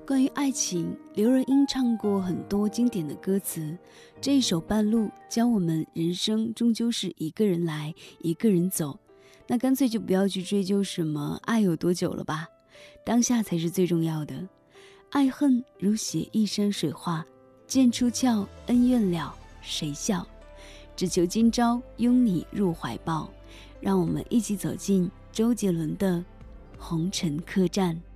关于爱情，刘若英唱过很多经典的歌词，这一首《半路》教我们人生终究是一个人来，一个人走，那干脆就不要去追究什么爱有多久了吧，当下才是最重要的。爱恨如写一山水画，剑出鞘，恩怨了，谁笑？只求今朝拥你入怀抱。让我们一起走进周杰伦的红尘客栈。